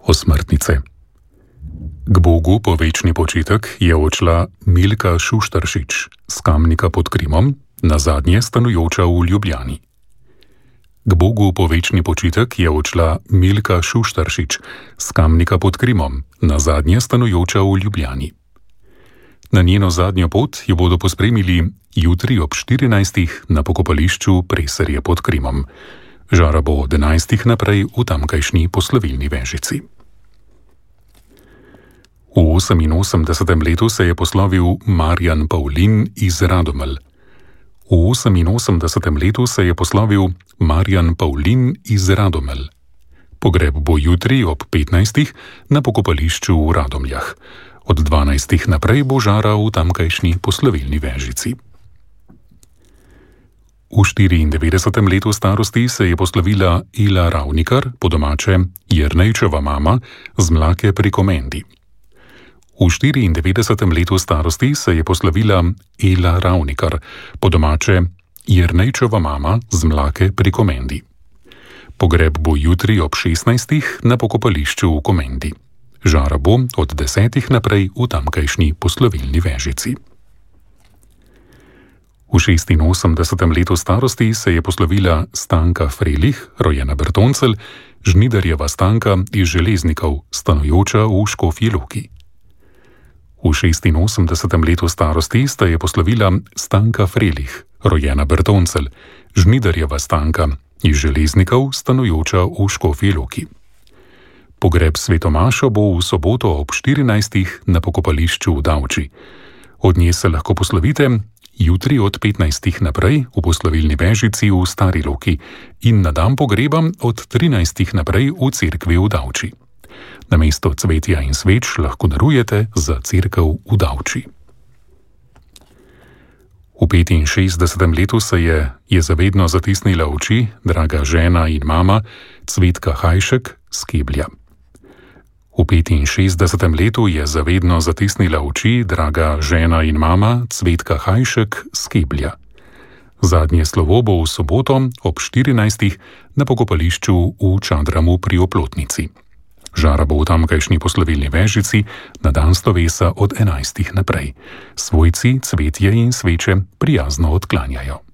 Osmrtnice. K Bogu po večni počitek je odšla Milka Šuštaršič z Kamnika pod Krimom, nazadnje stanujoča v Ljubljani. K Bogu po večni počitek je odšla Milka Šuštaršič z Kamnika pod Krimom, nazadnje stanujoča v Ljubljani. Na njeno zadnjo pot jo bodo pospremili jutri ob 14. na pokopališču Preserje pod Krimom. Žara bo od 11. naprej v tamkajšnji poslovilni Vežici. V 88. letu se je poslovil Marjan Pavlin iz Radomelj. V 88. letu se je poslovil Marjan Pavlin iz Radomelj. Pogreb bo jutri ob 15. na pokopališču v Radomljah. Od 12. naprej bo žara v tamkajšnji poslovilni Vežici. V 94. letu starosti se je poslovila Ela Ravnikar, po domače Jernejčeva mama, z Mlake pri Komendi. V 94. letu starosti se je poslovila Ela Ravnikar, po domače Jernejčeva mama, z Mlake pri Komendi. Pogreb bo jutri ob 16. na pokopališču v Komendi. Žara bo od 10. naprej v tamkajšnji poslovilni Vežici. V 86. letu starosti se je poslovila Stanka Frelih, rojena Bertoncelj, Žnidarjeva Stanka iz Železnikov, stanujoča v Škofji Loki. V 86. letu starosti sta je poslovila Stanka Frelih, rojena Bertoncelj, Žnidarjeva Stanka iz Železnikov, stanujoča v Škofji Loki. Pogreb svetomašo bo v soboto ob 14. na pokopališču v Davči. Od nje se lahko poslovite jutri od 15. naprej v poslovilni Vežici v Stari Loki in na dan pogreba od 13. naprej v cerkvi v Davči. Namesto cvetja in sveč lahko darujete za cerkev v Davči. V 65. letu se je zavedno zatisnila oči draga žena in mama Cvetka Hajšek z Keblja. V 65. letu je zavedno zatisnila oči draga žena in mama Cvetka Hajšek z Keblja. Zadnje slovo bo v soboto ob 14. na pokopališču v Čadramu pri Oplotnici. Žara bo v tamkajšnji poslovilni Vežici na dan slovesa od 11. naprej. Svojci cvetje in sveče prijazno odklanjajo.